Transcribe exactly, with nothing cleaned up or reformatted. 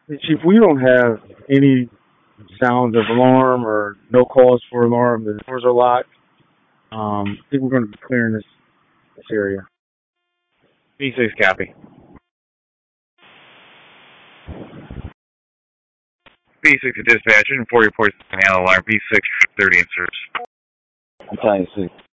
Chief, we don't have any sounds of alarm or no calls for alarm. The doors are locked. Um, I think we're going to be clearing this, this area. B six copy. B six to dispatcher and four reports to handle alarm. B six thirty in service. Battalion six.